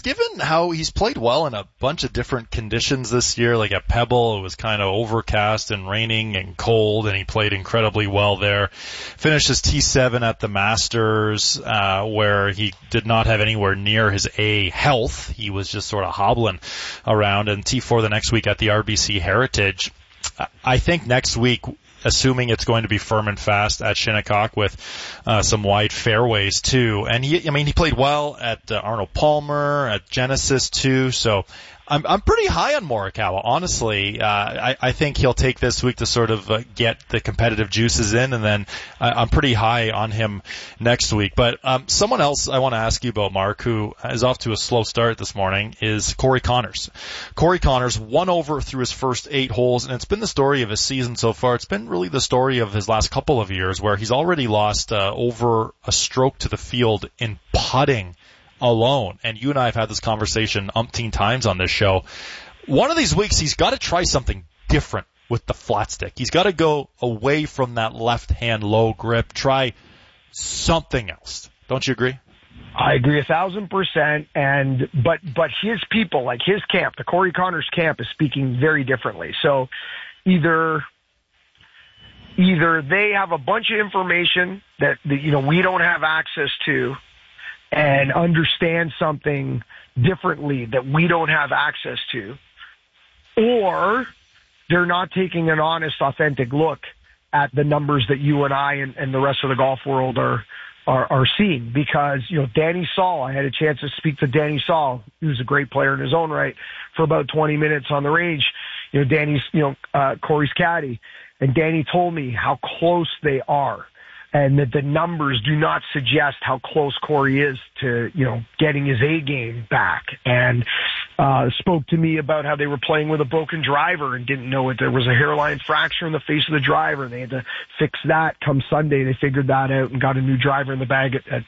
given how he's played well in a bunch of different conditions this year, like at Pebble, it was kind of overcast and raining and cold, and he played incredibly well there. Finished his T7 at the Masters, where he did not have anywhere near his A health. He was just sort of hobbling around, and T4 the next week at the RBC Heritage. I think next week, assuming it's going to be firm and fast at Shinnecock with some wide fairways too. And he played well at Arnold Palmer, at Genesis too. So I'm pretty high on Morikawa, honestly. I think he'll take this week to sort of get the competitive juices in, and then I'm pretty high on him next week. But someone else I want to ask you about, Mark, who is off to a slow start this morning, is Corey Connors. Corey Connors won over through his first 8 holes, and it's been the story of his season so far. It's been really the story of his last couple of years, where he's already lost over a stroke to the field in putting alone. And you and I have had this conversation umpteen times on this show. One of these weeks, he's got to try something different with the flat stick. He's got to go away from that left-hand low grip, try something else. Don't you agree? I agree 1,000%. But his people, like his camp, the Corey Connors camp, is speaking very differently. So either they have a bunch of information that we don't have access to, and understand something differently that we don't have access to, or they're not taking an honest, authentic look at the numbers that you and I and the rest of the golf world are seeing. Because, Danny Saul, I had a chance to speak to Danny Saul, who's a great player in his own right, for about 20 minutes on the range. Danny's, Corey's caddy, and Danny told me how close they are, and that the numbers do not suggest how close Corey is to, getting his A game back. And spoke to me about how they were playing with a broken driver and didn't know it. There was a hairline fracture in the face of the driver, and they had to fix that come Sunday. They figured that out and got a new driver in the bag at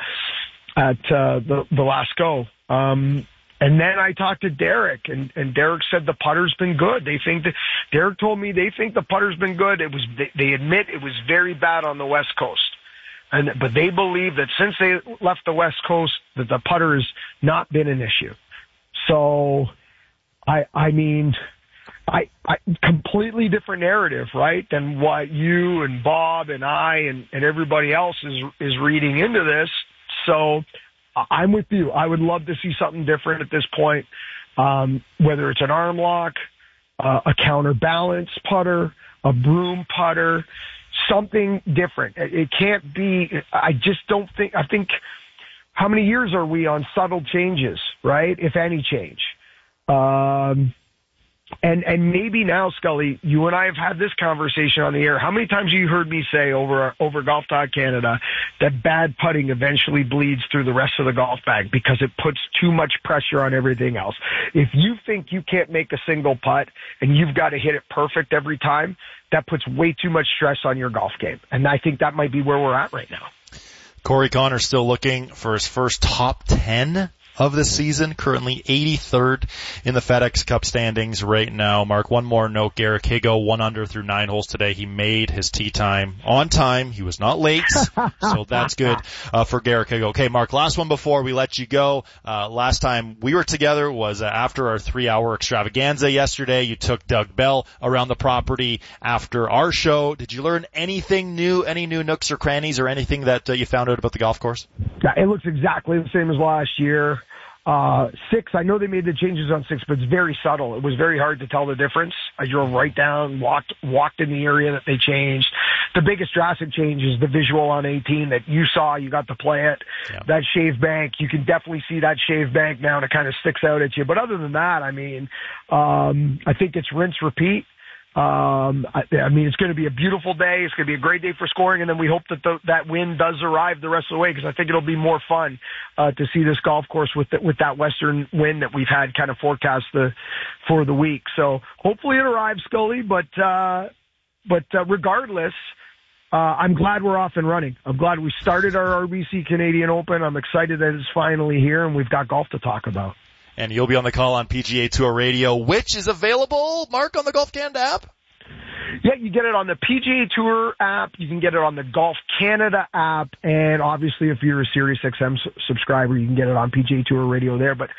the last go. And then I talked to Derek, and Derek said the putter's been good. Derek told me they think the putter's been good. They admit it was very bad on the West Coast. But they believe that since they left the West Coast, that the putter has not been an issue. So, I completely different narrative, right, than what you and Bob and I and everybody else is reading into this. So, I'm with you. I would love to see something different at this point, whether it's an arm lock, a counterbalance putter, a broom putter, something different. It can't be, I think, how many years are we on subtle changes, right? If any change. And maybe now, Scully, you and I have had this conversation on the air. How many times have you heard me say over Golf Talk Canada that bad putting eventually bleeds through the rest of the golf bag because it puts too much pressure on everything else? If you think you can't make a single putt and you've got to hit it perfect every time, that puts way too much stress on your golf game. And I think that might be where we're at right now. Corey Connors still looking for his first top 10 of the season, currently 83rd in the FedEx Cup standings right now. Mark, one more note. Garrick Higgo, 1 under through 9 holes today. He made his tee time on time. He was not late, so that's good for Garrick Higgo. Okay, Mark, last one before we let you go. Last time we were together was after our 3-hour extravaganza yesterday. You took Doug Bell around the property after our show. Did you learn anything new, any new nooks or crannies or anything that you found out about the golf course? Yeah, it looks exactly the same as last year. 6, I know they made the changes on 6, but it's very subtle. It was very hard to tell the difference. I drove right down, walked in the area that they changed. The biggest drastic change is the visual on 18 that you saw. You got to play it. Yeah. That shave bank, you can definitely see that shave bank now, and it kind of sticks out at you. But other than that, I think it's rinse, repeat. It's going to be a beautiful day. It's going to be a great day for scoring, and then we hope that that wind does arrive the rest of the way, because I think it'll be more fun to see this golf course with that western wind that we've had kind of forecast for the week. So hopefully it arrives, Scully. But regardless, I'm glad we're off and running. I'm glad we started our RBC Canadian Open. I'm excited that it's finally here, and we've got golf to talk about. And you'll be on the call on PGA Tour Radio, which is available, Mark, on the Golf Canada app? Yeah, you get it on the PGA Tour app. You can get it on the Golf Canada app. And obviously, if you're a SiriusXM subscriber, you can get it on PGA Tour Radio there. But